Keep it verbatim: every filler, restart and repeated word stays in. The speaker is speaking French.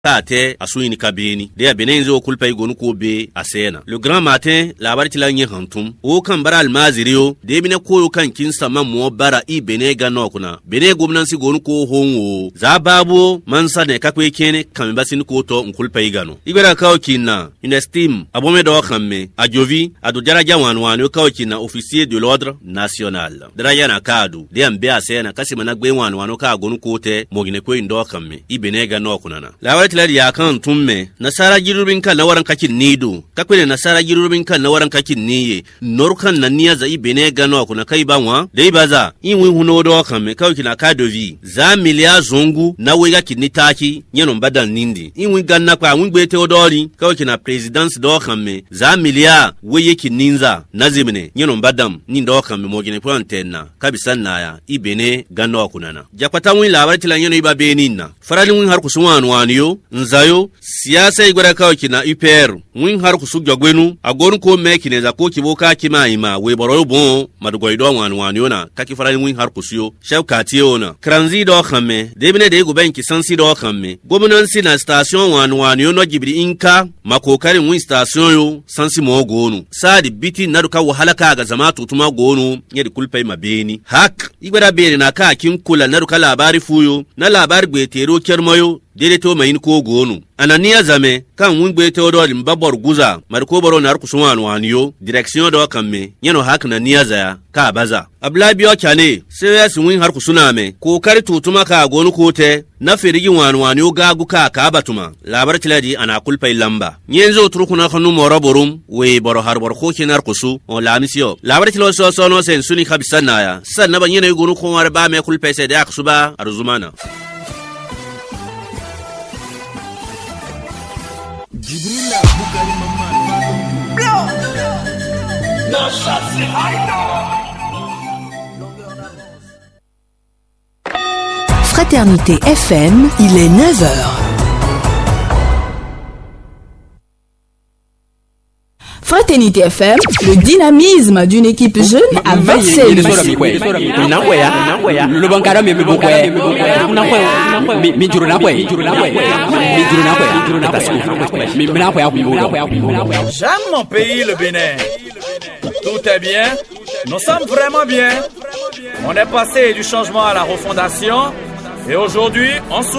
Kate asuini kabeni de benenzo kulpa igonu ko be asena le grand matin la barti la nyi hantum o kan bara almazirio de bine koyo kan kinsa man mo bara i bene gano kuna bene gomnansi gonu ko honwo za babo mansa ne kakwe kene kan basin ko to nkulpa igano ibera kawo kinna une estime abome do kamme ajovi adu jaraja wanwano kawo kinna officier de l'ordre national daraja na kadu de ambe asena kasima na gbe wanwano ka gonu ko te mogine ko indo kamme i bene gano kuna na la tilari ya kan tumme nasara jirubin kan na waran kakin nido kakwene nasara jirubin kan na waran kakin niye norkan na niya za ibene gano kuna kai banwa dai baza in wi huno do kan me kawki na kadovi za milia zongu na wega kinitaki nyeno badal nindi in wi ganna kwa wi gbete odori kawki na presidence do kan me za milia weye kininza nazimne nyeno badam ni do kan me mogine plantenna kabisan na ya ibene gano kuna na jakwata wi labar tilan nyeno iba beninna farali wi har kusuwan waniyo nzayo siyasa igwara kawo kina U P R win har ku sugja gwenu agon ko meki ne za ko kiboka kima ima we boro bon madugo ido wan wan yona kaki farani win har ku suyo shawkati yona kranzi do khamme debine de go banki sansi do khamme gomnansi na station wan wan yono gibri inka makokari win station yo sansi mo gonu sadi biti naduka wahala ka ga zama tutuma gonu yedi kulpai mabeni hak igwara bere na ka kin kula naduka labari fuyo na labari gwetero kermayo dede to mayin ko gonu anania zame kan wingbe to do mbabor guza marko boro nar kusuwan waniyo direction do kamme yeno hak na niaza ka baza ablabio chane serious win har kusuna me ko kari tutuma ka gonu ko te na ferigi wan waniyo gagu ka ka batuma labar tiladi ana kulpai lamba nyenzo turkuna khanu moro borum we boro har bor ko kinar kusu on la mission labar tilo so so no sen suni khabisana ya sanna ban yene gonu ko war ba me kulpai se da kusuba arzumana Jibrila Bukari Maman No Shasi Fraternité F M, il est neuf heures. Fraternité F M, le dynamisme d'une équipe jeune a versé le J'aime mon pays, le Bénin. Tout est bien. Nous sommes vraiment bien. On est passé du changement à la refondation. Et aujourd'hui, on